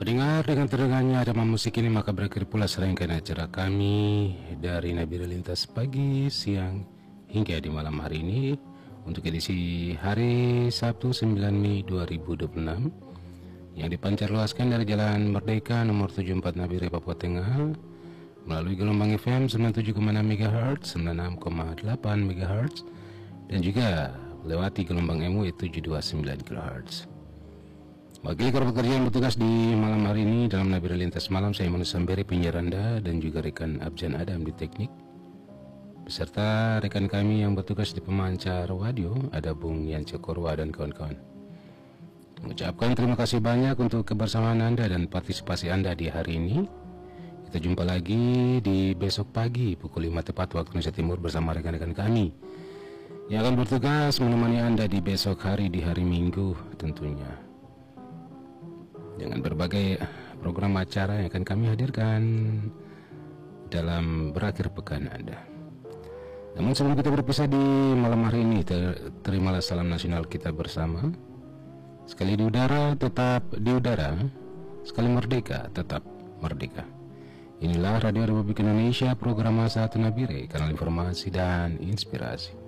Pendengar, dengan terdengarnya irama musik ini maka berakhir pula serangkaian acara kami dari Nabire Lintas pagi, siang hingga di malam hari ini untuk edisi hari Sabtu 9 Mei 2026 yang dipancarluaskan dari Jalan Merdeka nomor 74 Nabire Papua Tengah melalui gelombang FM 97,6 MHz, 96,8 MHz dan juga melewati gelombang MW 729 kHz. Bagi korban kerja yang bertugas di malam hari ini dalam Nabire Lintas Malam, saya Manu Samberi penyiar Anda dan juga rekan Abjan Adam di teknik, beserta rekan kami yang bertugas di pemancar radio, ada Bung Yance Korwa dan kawan-kawan. Mengucapkan terima kasih banyak untuk kebersamaan Anda dan partisipasi Anda di hari ini. Kita jumpa lagi di besok pagi pukul 5 tepat waktu Indonesia Timur bersama rekan-rekan kami yang akan bertugas menemani Anda di besok hari, di hari Minggu tentunya, dengan berbagai program acara yang akan kami hadirkan dalam berakhir pekan Anda. Namun sebelum kita berpisah di malam hari ini, terimalah salam nasional kita bersama. Sekali di udara tetap di udara, sekali merdeka tetap merdeka. Inilah Radio Republik Indonesia, program Masa Nabire, kanal informasi dan inspirasi.